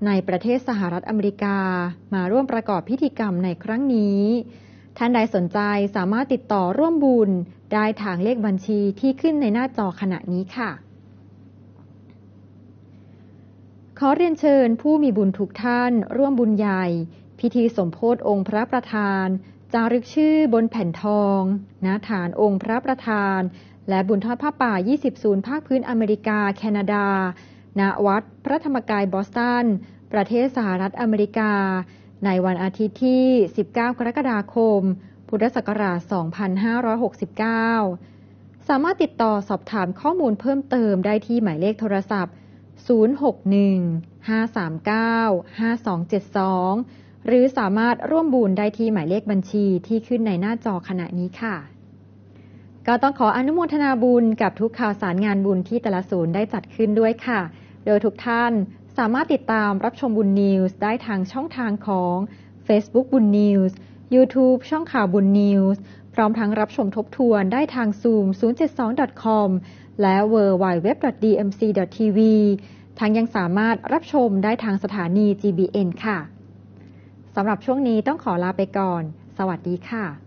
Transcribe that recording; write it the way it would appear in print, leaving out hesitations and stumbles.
ในประเทศสหรัฐอเมริกามาร่วมประกอบพิธีกรรมในครั้งนี้ท่านใดสนใจสามารถติดต่อร่วมบุญได้ทางเลขบัญชีที่ขึ้นในหน้าจอขณะนี้ค่ะขอเรียนเชิญผู้มีบุญทุกท่านร่วมบุญใหญ่พิธีสมโภชองค์พระประธานจารึกชื่อบนแผ่นทองณฐานองค์พระประธานและบุญทอดผ้าป่า20ศูนย์ภาคพื้นอเมริกาแคนาดาณวัดพระธรรมกายบอสตันประเทศสหรัฐอเมริกาในวันอาทิตย์ที่19กรกฎาคมพุทธศักราช2569สามารถติดต่อสอบถามข้อมูลเพิ่มเติมได้ที่หมายเลขโทรศัพท์061-539-5272หรือสามารถร่วมบุญได้ที่หมายเลขบัญชีที่ขึ้นในหน้าจอขณะนี้ค่ะก็ต้องขออนุโมทนาบุญกับทุกข่าวสารงานบุญที่แต่ละศูนย์ได้จัดขึ้นด้วยค่ะโดยทุกท่านสามารถติดตามรับชมบุญนิวส์ได้ทางช่องทางของ Facebook บุญนิวส์ YouTube ช่องข่าวบุญนิวส์พร้อมทั้งรับชมทบทวนได้ทาง Zoom 072.com และ www.dmc.tv ทั้งยังสามารถรับชมได้ทางสถานี GBN ค่ะสำหรับช่วงนี้ต้องขอลาไปก่อนสวัสดีค่ะ